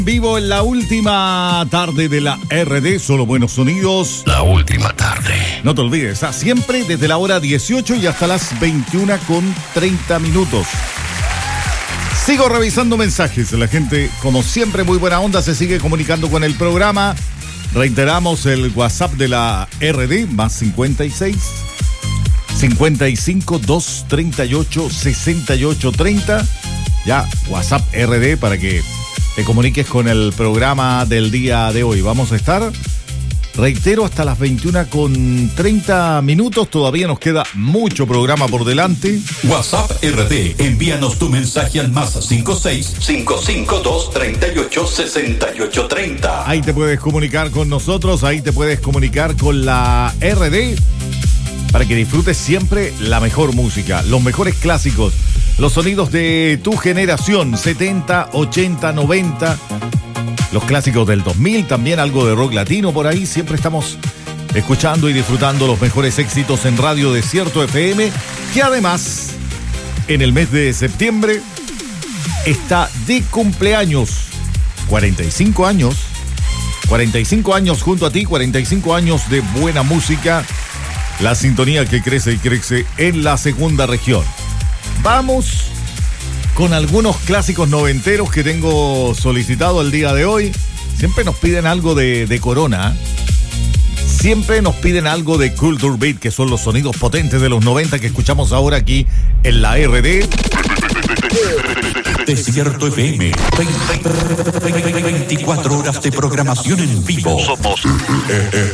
Vivo en la última tarde de la RD, solo buenos sonidos. La última tarde. No te olvides, siempre desde la hora 18 y hasta las 21:30. Sigo revisando mensajes. La gente, como siempre, muy buena onda, se sigue comunicando con el programa. Reiteramos el WhatsApp de la RD, más 56 55 238 6830. Ya, WhatsApp RD para que te comuniques con el programa del día de hoy. Vamos a estar, reitero, hasta las 21:30. Todavía nos queda mucho programa por delante. WhatsApp RD, envíanos tu mensaje al más 56 552 38 6830. Ahí te puedes comunicar con nosotros, ahí te puedes comunicar con la RD para que disfrutes siempre la mejor música, los mejores clásicos, los sonidos de tu generación, 70, 80, 90, los clásicos del 2000, también algo de rock latino por ahí. Siempre estamos escuchando y disfrutando los mejores éxitos en Radio Desierto FM, que además en el mes de septiembre está de cumpleaños. 45 años junto a ti, 45 años de buena música, la sintonía que crece y crece en la segunda región. Vamos con algunos clásicos noventeros que tengo solicitado el día de hoy. Siempre nos piden algo de Corona. Siempre nos piden algo de Culture Beat, que son los sonidos potentes de los 90 que escuchamos ahora aquí en la RD. Desierto FM, 24 horas de programación en vivo. Somos